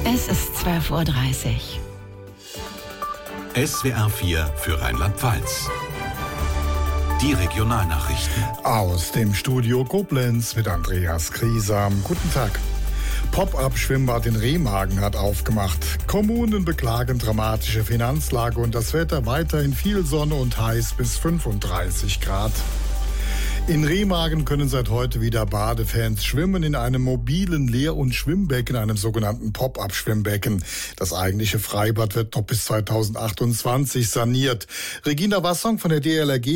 Es ist 12:30 Uhr. SWR 4 für Rheinland-Pfalz. Die Regionalnachrichten. Aus dem Studio Koblenz mit Andreas Griesam. Guten Tag. Pop-up-Schwimmbad in Remagen hat aufgemacht. Kommunen beklagen dramatische Finanzlage und das Wetter weiterhin viel Sonne und heiß bis 35 Grad. In Remagen können seit heute wieder Badefans schwimmen in einem mobilen Lehr- und Schwimmbecken, einem sogenannten Pop-up-Schwimmbecken. Das eigentliche Freibad wird noch bis 2028 saniert. Regina Wassong von der DLRG